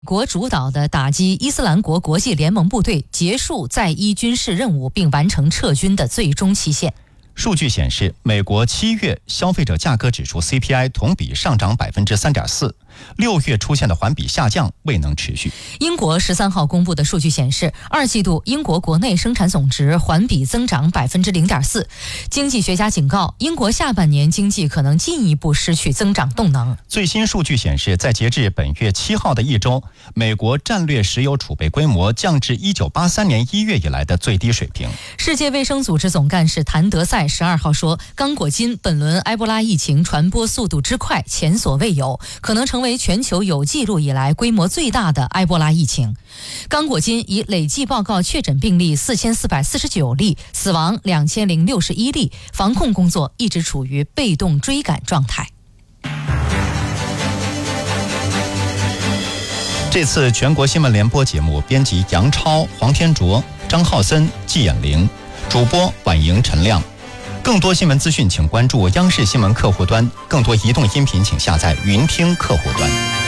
国主导的打击伊斯兰国国际联盟部队结束在伊军事任务并完成撤军的最终期限。 数据显示，美国7月消费者价格指数 CPI 同比上涨 3.4%，6月出现的环比下降未能持续。 英国13号公布的数据显示，2季度英国国内生产总值环比增长 0.4%。经济学家警告，英国下半年经济可能进一步失去增长动能。 最新数据显示，在截至本月7号的一周，美国战略石油储备规模降至1983年1月以来的最低水平。 世界卫生组织总干事谭德赛12号说，刚果金本轮埃博拉疫情传播速度之快前所未有，可能成为全球有记录以来规模最大的埃博拉疫情。刚果金已累计报告确诊病例4449例，死亡2061例，防控工作一直处于被动追赶状态。 这次全国新闻联播节目编辑杨超、黄天卓、张浩森、季衍玲，主播婉莹、陈亮。更多新闻资讯请关注央视新闻客户端，更多移动音频请下载云听客户端。